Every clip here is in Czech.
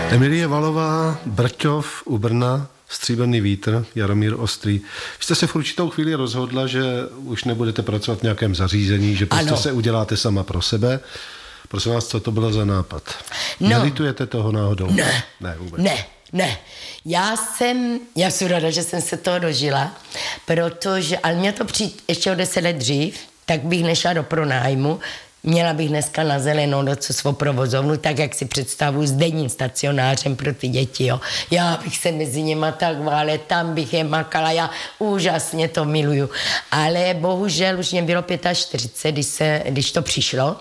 Emilie Valová, Brťov u Brna, Stříbrný vítr, Jaromír Ostrý. Vy jste se v určitou chvíli rozhodla, že už nebudete pracovat v nějakém zařízení, že prostě se uděláte sama pro sebe. Prosím vás, co to bylo za nápad? Nelitujete toho náhodou? Ne. Ne, vůbec. Ne. Já jsem ráda, že jsem se toho dožila, protože, ale mě to přijde ještě o 10 let dřív, tak bych nešla do pronájmu. Měla bych dneska na zelenou noc svou provozovnu, tak jak si představuji, s denním stacionářem pro ty děti, jo. Já bych se mezi nima tak vále, tam bych je makala, já úžasně to miluju. Ale bohužel už mě bylo 45, když to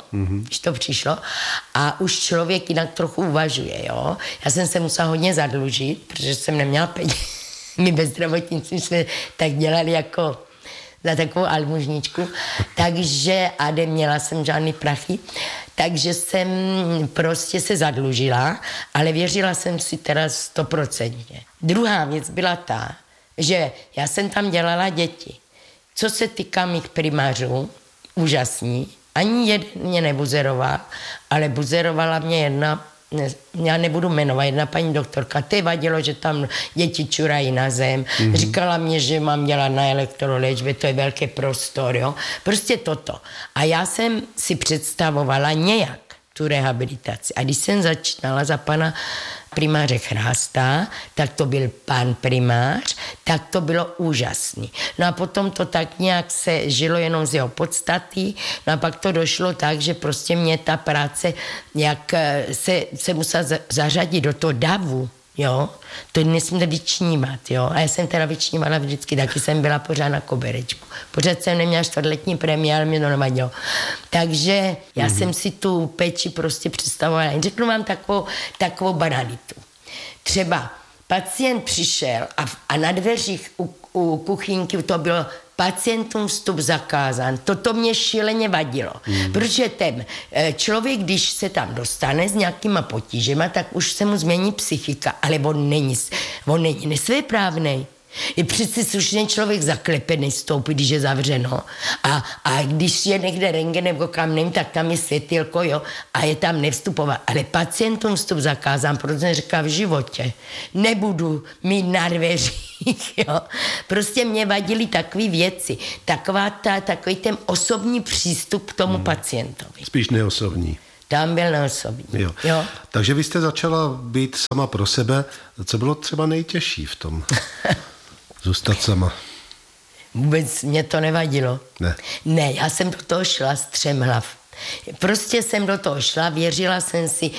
přišlo a už člověk jinak trochu uvažuje, jo. Já jsem se musela hodně zadlužit, protože jsem neměla peníze. My bez zdravotnictví jsme tak dělali jako za takovou almužničku, takže a neměla jsem žádný prachy, takže jsem prostě se zadlužila, ale věřila jsem si teda 100%. Druhá věc byla ta, že já jsem tam dělala děti. Co se týká mých primářů, úžasní, ani jeden mě nebuzeroval, ale buzerovala mě jedna, já nebudu jmenovat, jedna paní doktorka, to vadilo, že tam děti čurají na zem, říkala mě, že mám dělat na elektroléčbě, to je velký prostor, jo, prostě toto. A já jsem si představovala nějak tu rehabilitaci. A když jsem začínala za pana primáře Chrásta, tak to byl pan primář, tak to bylo úžasný. No a potom to tak nějak se žilo jenom z jeho podstaty, no a pak to došlo tak, že prostě mě ta práce, jak se musela zařadit do toho davu, jo, to nesmíte vyčnívat, jo, a já jsem teda vyčnívala vždycky, taky jsem byla pořád na koberečku. Pořád jsem neměla čtvrtletní prémie, ale mě to nevadilo. Takže já jsem si tu péči prostě představovala. Řeknu vám takovou banalitu. Třeba pacient přišel a na dveřích u kuchynky to bylo pacientům vstup zakázán. Toto mě šíleně vadilo. Protože ten člověk, když se tam dostane s nějakýma potížema, tak už se mu změní psychika, ale on není nesvéprávnej. Je přeci slušný člověk zaklepený stoupit, když je zavřeno. A když je někde rentgen nebo kam nevím, tak tam je světýlko, jo, a je tam nevstupovat. Ale pacientům vstup zakázán, protože jsem říkala v životě, nebudu mít na dveřích, jo. Prostě mě vadily takové věci. Takový ten osobní přístup k tomu pacientovi. Spíš neosobní. Tam byl neosobní. Jo. Takže vy jste začala být sama pro sebe. Co bylo třeba nejtěžší v tom? Zůstat sama. Vůbec mě to nevadilo. Ne, já jsem do toho šla z 3 hlav. Prostě jsem do toho šla, věřila jsem si,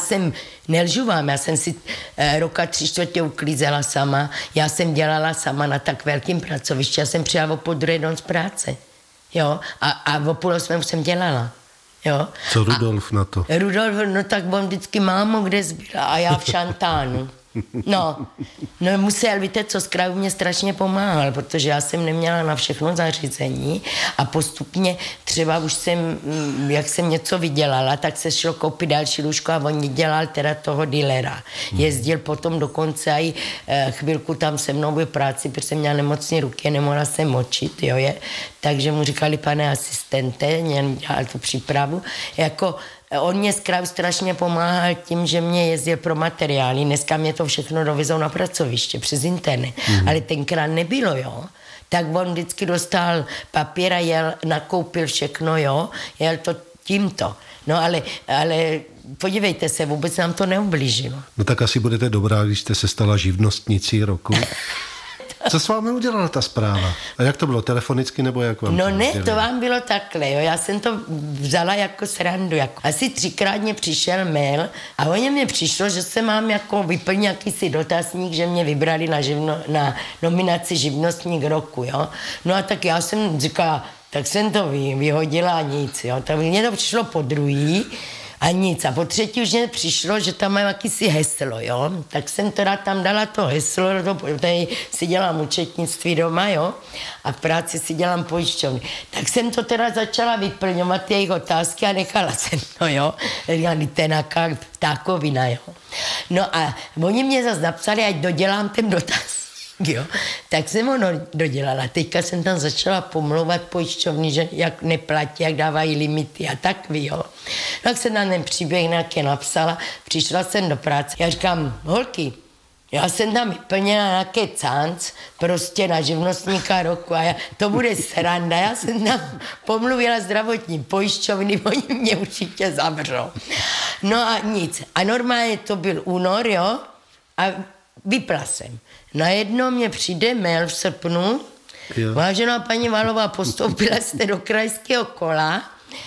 nelžu vám, já jsem si roka 3/4 uklízela sama, já jsem dělala sama na tak velkým pracovišti, já jsem přijela o 7:30 z práce, jo, a o 7:30 už jsem dělala. Jo. Co Rudolf na to? Rudolf, no tak on vždycky mámo, kde zbyla a já v šantánu. No musel, víte co, z kraju mě strašně pomáhal, protože já jsem neměla na všechno zařízení a postupně třeba už jsem, jak jsem něco vydělala, tak se šlo koupit další lůžko a on dělal teda toho dealera. Jezdil potom dokonce i chvilku tam se mnou byl práci, protože jsem měla nemocné ruky, nemohla se močit, jo, takže mu říkali, pane asistente, dělal tu přípravu, jako on mě z kraju strašně pomáhal tím, že mě jezdil pro materiály. Dneska mě to všechno dovezou na pracoviště přes internet. Ale tenkrát nebylo, jo. Tak on vždycky dostal papír a jel, nakoupil všechno, jo. Jel to tímto. No ale podívejte se, vůbec nám to neublížilo. No tak asi budete dobrá, když jste se stala živnostnicí roku. Co s vámi udělala ta zpráva? A jak to bylo, telefonicky nebo jak vám? No ne, to vám bylo takhle, jo. Já jsem to vzala jako srandu. Asi 3krát mě přišel mail a o mě přišlo, že se mám jako vyplnit jakýsi dotazník, že mě vybrali na nominaci živnostník roku, jo. No a tak já jsem říkala, tak jsem to vyhodila a nic, jo. Tak mně to přišlo po druhý a nic. A po třetí už mě přišlo, že tam mám jakýsi heslo, jo. Tak jsem teda tam dala to heslo, tady si dělám účetnictví doma, jo. A v práci si dělám pojišťovny. Tak jsem to teda začala vyplňovat jejich otázky a nechala jsem to, jo. Říkali, tenaká ptákovina, jo. No a oni mě zase napsali, ať dodělám ten dotaz. Jo, tak jsem ho dodělala. Teďka jsem tam začala pomlouvat pojišťovny, že jak neplatí, jak dávají limity a tak, jo. Tak jsem tam ten příběh nějaké napsala, přišla jsem do práce. Já říkám, holky, já jsem tam vyplnila nějaký canc prostě na živnostníka roku a to bude sranda. Já jsem tam pomluvila zdravotní pojišťovny, oni mě určitě zavřou. No a nic. A normálně to byl únor, jo, a vypla jsem. Najednou mě přijde mail v srpnu. Jo. Vážená paní Valová, postoupila jste do krajského kola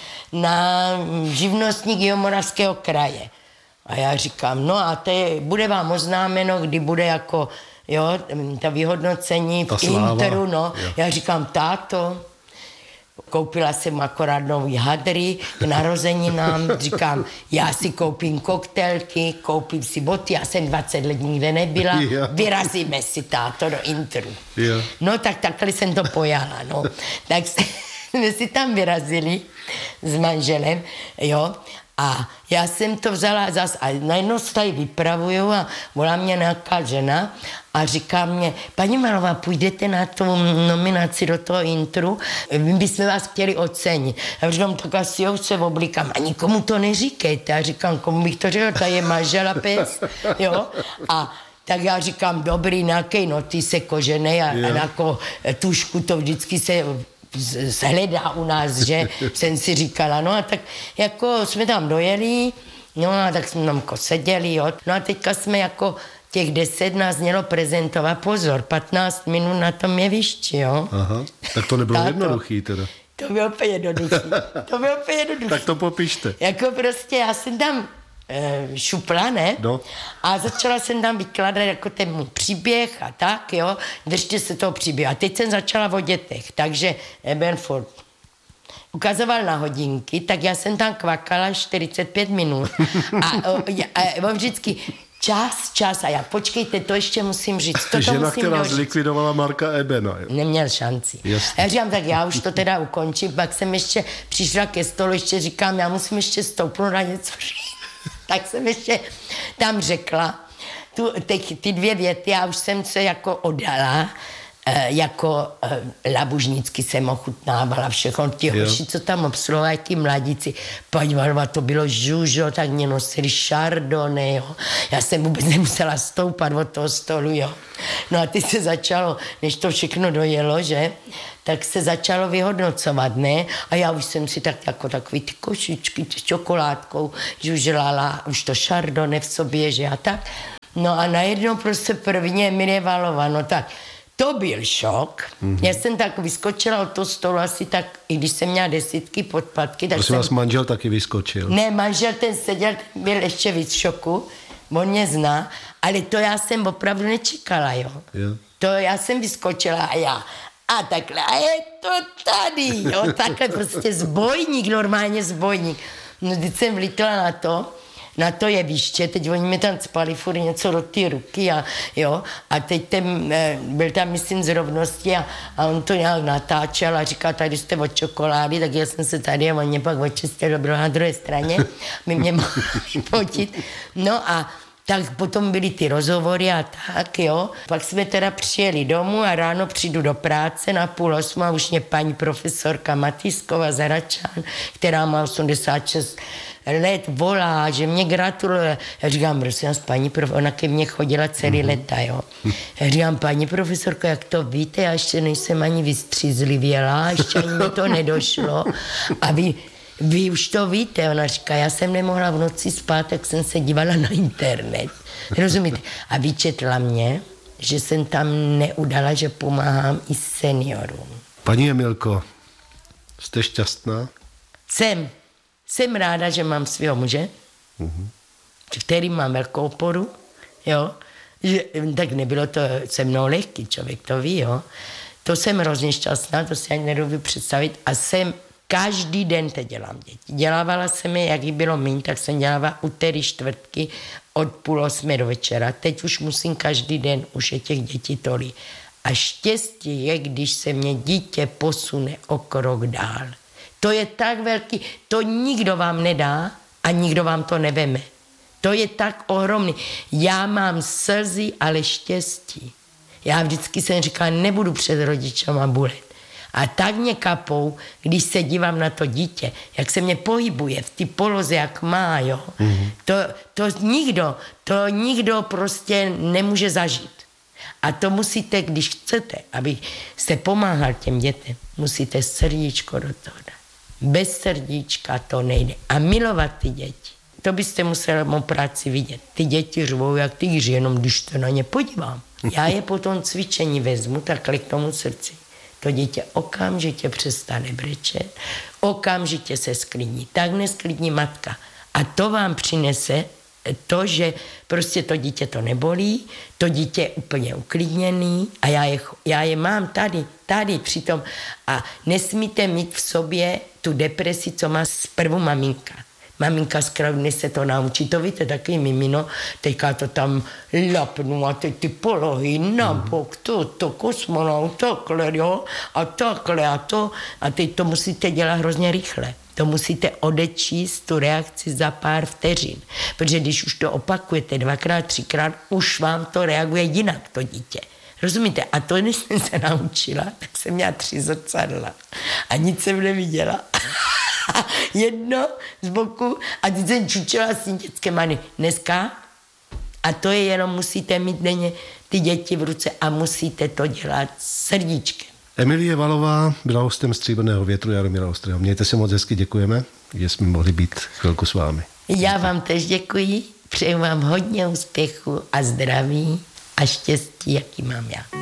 na živnostník Jihomoravského kraje. A já říkám, no a bude vám oznámeno, kdy bude jako, jo, ta vyhodnocení v Interu, no. Jo. Já říkám, táto, koupila jsem akorát nový hadry k narozeninám, říkám, já si koupím koktélky, koupím si boty, já jsem 20 let nikde nebyla, vyrazíme si, táto, do Interu. Jo. No tak takhle jsem to pojala, no. Tak jsme si tam vyrazili s manželem, jo, a já jsem to vzala zas a najednou se tady vypravuju a volá mě nějaká žena a říká mě, paní Malová, půjdete na tu nominaci do toho Interu, my bychom vás chtěli ocenit. Já říkám, tak asi já už se oblíkám a nikomu to neříkejte. Já říkám, komu bych to řekl, tady je manžel a pes, jo. A tak já říkám, dobrý, nějakej noty koženej a nějakou tušku, to vždycky se hledá u nás, že jsem si říkala, no a tak jako jsme tam dojeli, no a tak jsme tam jako seděli, jo. No a teďka jsme jako těch 10 nás mělo prezentovat, pozor, 15 minut na tom jevišti, jo. Aha, tak to nebylo jednoduchý teda. To bylo úplně jednoduchý. Tak to popište. Jako prostě já jsem tam šupla, ne? No. A začala jsem tam vykládat jako ten můj příběh a tak, jo. Držte se toho příběhu. A teď jsem začala o dětech, takže Ebenford ukazoval na hodinky, tak já jsem tam kvakala 45 minut. A on vždycky čas a já, počkejte, to ještě musím říct. To žena, musím která zlikvidovala Marka Ebena. Jo. Neměl šanci. Jasně. A já říkám, tak já už to teda ukončím, pak jsem ještě přišla ke stolu, ještě říkám, já musím ještě stoupnout na něco říct. Tak jsem ještě tam řekla ty 2 věty a už jsem se jako oddala, jako labužnicky jsem ochutnávala všechno, ti hoši, co tam obsluhovají, ti mladíci. Paní Valová, to bylo žužo, tak mě nosili chardonnay, jo. Já jsem vůbec nemusela stoupat od toho stolu, jo. No a teď se začalo, než to všechno dojelo, že, tak se začalo vyhodnocovat, ne? A já už jsem si tak jako takový ty košičky s čokoládkou žužlala, už to chardonnay v sobě, že a tak. No a najednou prostě první Emilie Valová, no tak to byl šok. Mm-hmm. Já jsem tak vyskočila od toho stolu asi tak, i když jsem měla 10 podpatky. Tak prosím vás, manžel taky vyskočil. Ne, manžel ten seděl, byl ještě víc šoku. On mě zná, ale to já jsem opravdu nečekala, jo. Yeah. To já jsem vyskočila a já. A takhle, a je to tady, jo. Takhle prostě zbojník, normálně zbojník. No, když jsem vlítla na to jeviště, teď oni mi tam spali furt něco do ty ruky a jo, a teď byl tam, myslím, z rovnosti a on to nějak natáčel a říkal, tady jste od čokolády, tak já jsem se tady a on mě pak očistil dobro na druhé straně, by mě mohli fotit. No a tak potom byly ty rozhovory a tak, jo. Pak jsme teda přijeli domů a ráno přijdu do práce na 7:30 a už mě paní profesorka Matýsková z Hradčan, která má 86 let, volá, že mě gratuluje. Já říkám, prosím vás, paní profesorka, ona ke mně chodila celý leta, jo. Já říkám, paní profesorko, jak to víte, já ještě nejsem ani vystřízlivěla, ještě ani mi to nedošlo. A vy už to víte, ona říká, já jsem nemohla v noci spát, tak jsem se dívala na internet. Rozumíte? A vyčetla mě, že jsem tam neudala, že pomáhám i seniorům. Paní Emilko, jste šťastná? Jsem ráda, že mám svého muže, který mám velkou oporu, jo. Že, tak nebylo to se mnou lehký, člověk to ví, jo. To jsem hrozně šťastná, to si ani nedovedu představit a každý den teď dělám děti. Dělávala jsem je, jak jí bylo míň, tak jsem dělávala úterý, čtvrtky od 7:30 do večera. Teď už musím každý den, už je těch dětí tolik. A štěstí je, když se mě dítě posune o krok dál. To je tak velký, to nikdo vám nedá a nikdo vám to neveme. To je tak ohromný. Já mám slzy, ale štěstí. Já vždycky jsem říkala, nebudu před rodičema bulet. A tak mě kapou, když se dívám na to dítě, jak se mě pohybuje v té poloze, jak má, jo. To nikdo prostě nemůže zažít. A to musíte, když chcete, aby jste pomáhal těm dětem, musíte srdíčko do toho dát. Bez srdíčka to nejde. A milovat ty děti. To byste museli mou práci vidět. Ty děti řvou jak tygři, jenom když to na ně podívám. Já je po tom cvičení vezmu takhle k tomu srdci. To dítě okamžitě přestane brečet, okamžitě se sklidní. Tak nesklidní matka. A to vám přinese to, že prostě to dítě to nebolí, to dítě je úplně uklidněný a já je mám tady přitom. A nesmíte mít v sobě tu depresi, co má zprvu maminka. Maminka zkrátka se to naučí, to víte, takový mimino, teďka to tam lapnu a teď ty polohy na bok, to kosmonaut, takhle, jo, a takhle a to. A teď to musíte dělat hrozně rychle. To musíte odečíst tu reakci za pár vteřin. Protože když už to opakujete 2x, 3x, už vám to reaguje jinak, to dítě. Rozumíte? A to, když jsem se naučila, tak jsem měla 3 zrcadla. A nic jsem neviděla. Jedno z boku a teď jsem čučela s tím dětským many. Dneska, a to je jenom, musíte mít denně ty děti v ruce a musíte to dělat srdíčkem. Emilie Valová byla hostem Stříbrného větru Jaromíra Ostrého. Mějte se moc hezky, děkujeme, že jsme mohli být chvilku s vámi. Já vám tež děkuji, přeju vám hodně úspěchu a zdraví a štěstí, jaký mám já.